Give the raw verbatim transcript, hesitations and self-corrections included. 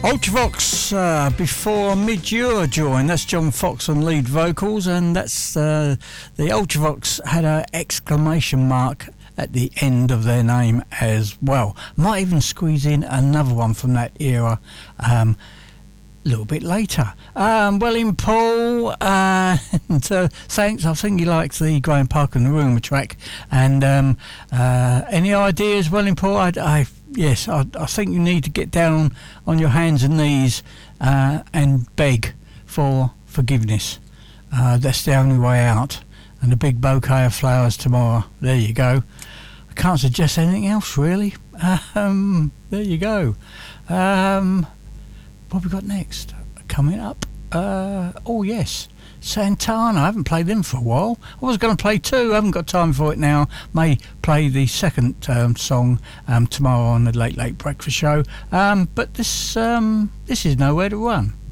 Ultravox uh, before Mid-Euro join. That's John Fox on lead vocals, and that's uh, the Ultravox had an exclamation mark at the end of their name as well. Might even squeeze in another one from that era um, a little bit later. Um, Welling Paul, uh, and, uh, thanks. I think he likes the Graham Parker and the Rumour track. And um, uh, any ideas, Welling Paul? I, I Yes, I, I think you need to get down on your hands and knees uh, and beg for forgiveness. Uh, that's the only way out. And a big bouquet of flowers tomorrow. There you go. I can't suggest anything else, really. Um, there you go. Um, what have we got next? Coming up. Uh, oh, yes. Santana. I haven't played them for a while. I was going to play two. I haven't got time for it now. May play the second um, song um, tomorrow on the Late Late Breakfast Show. Um, but this um, this is Nowhere to Run.